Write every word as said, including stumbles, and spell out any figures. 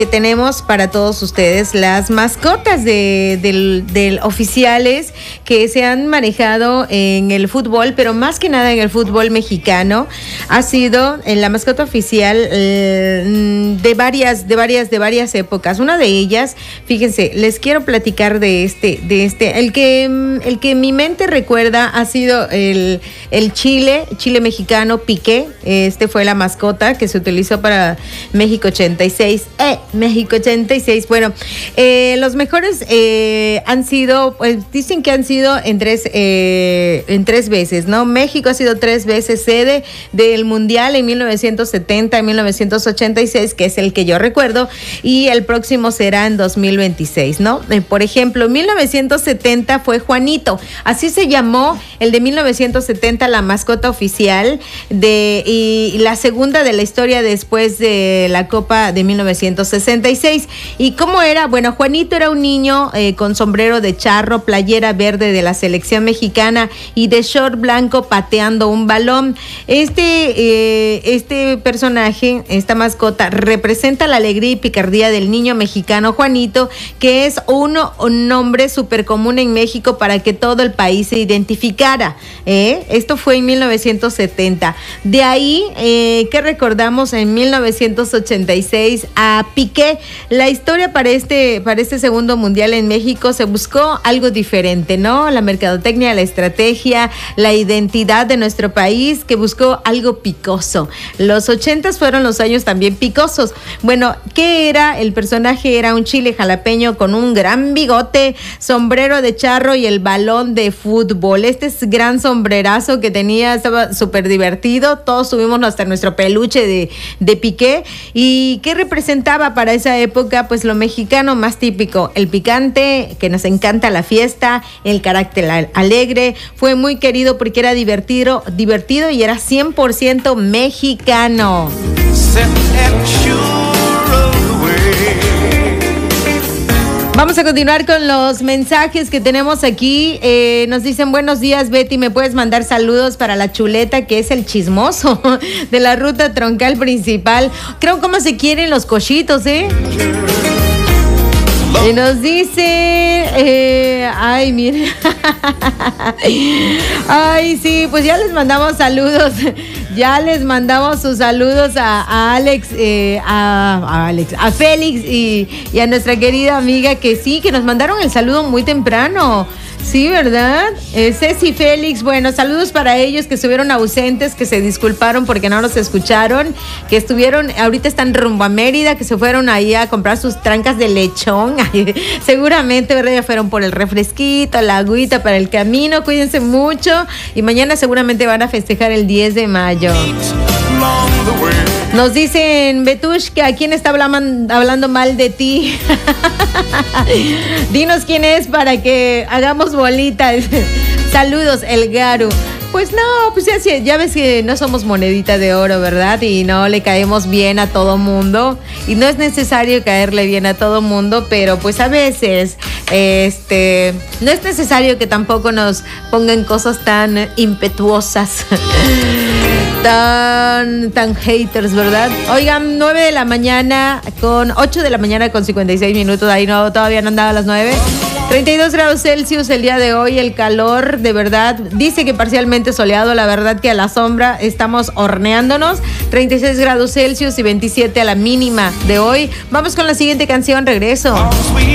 que tenemos para todos ustedes, las mascotas de, del, del oficiales que se han manejado en el fútbol, pero más que nada en el fútbol mexicano, ha sido en la mascota oficial eh, de varias, de varias, de varias épocas. Una de ellas, fíjense, les quiero platicar de este, de este, el que, el que mi mente recuerda ha sido el, el Chile, Chile mexicano Piqué. Este fue la mascota que se utilizó para México ochenta y seis. Eh, México ochenta y seis. Bueno, eh, los mejores eh, han sido, pues dicen que han sido en tres, eh, en tres veces, ¿no? México ha sido tres veces sede del Mundial en mil novecientos setenta y mil novecientos ochenta y seis, que es el que yo recuerdo, y el próximo será en dos mil veintiséis, ¿no? Eh, por ejemplo, en mil novecientos setenta fue Juanito, así se llamó el de mil novecientos setenta, la mascota oficial de, y, y la segunda de la historia después de la Copa de mil novecientos sesenta y seis. ¿Y cómo era? Bueno, Juanito era un niño eh, con sombrero de charro, playera verde de la selección mexicana y de short blanco pateando un balón. Este, eh, este personaje, esta mascota, representa la alegría y picardía del niño mexicano Juanito, que es uno, un nombre súper común en México para que todo el país se identificara. ¿eh? Esto fue en mil novecientos setenta. De ahí eh, que recordamos en mil novecientos ochenta y seis a Piqué. La historia para este, para este segundo mundial en México se buscó algo diferente, ¿no? La mercadotecnia, la estrategia, la identidad de nuestro país, que buscó algo picoso. Los ochentas fueron los años también picosos. Bueno, ¿qué era? El personaje era un chile jalapeño con un gran bigote, sombrero de charro y el balón de fútbol. Este es gran sombrerazo que tenía, estaba súper divertido. Todos tuvimos hasta nuestro peluche de, de Piqué. ¿Y qué representaba para esa época? Pues lo mexicano más típico, el picante, que nos encanta la fiesta, el carácter alegre. Fue muy querido porque era divertido, divertido y era cien por ciento mexicano. Vamos a continuar con los mensajes que tenemos aquí. Eh, nos dicen: buenos días, Betty, ¿me puedes mandar saludos para la chuleta, que es el chismoso de la ruta troncal principal? Creo cómo se quieren los cochitos, ¿eh? Y nos dice, eh, ay, miren, ay, sí, pues ya les mandamos saludos, ya les mandamos sus saludos a, a Alex, eh, a, a Alex, a Félix y, y a nuestra querida amiga, que sí, que nos mandaron el saludo muy temprano. Sí, ¿verdad? Eh, Ceci, Félix, bueno, saludos para ellos que estuvieron ausentes, que se disculparon porque no nos escucharon, que estuvieron, ahorita están rumbo a Mérida, que se fueron ahí a comprar sus trancas de lechón. Seguramente, ¿verdad? Ya fueron por el refresquito, la agüita para el camino. Cuídense mucho y mañana seguramente van a festejar el diez de mayo. Nos dicen, Betush, que a quién está hablando, hablando mal de ti. Dinos quién es para que hagamos bolitas. Saludos, el Garu. Pues no, pues ya, ya ves que no somos monedita de oro, ¿verdad? Y no le caemos bien a todo mundo. Y no es necesario caerle bien a todo mundo, pero pues a veces, este, no es necesario que tampoco nos pongan cosas tan impetuosas. Tan, tan haters, ¿verdad? Oigan, nueve de la mañana con ocho de la mañana con cincuenta y seis minutos. Ahí no, todavía no andaba a las nueve. treinta y dos grados Celsius el día de hoy. El calor, de verdad, dice que parcialmente soleado. La verdad que a la sombra estamos horneándonos. treinta y seis grados Celsius y veintisiete a la mínima de hoy. Vamos con la siguiente canción. Regreso.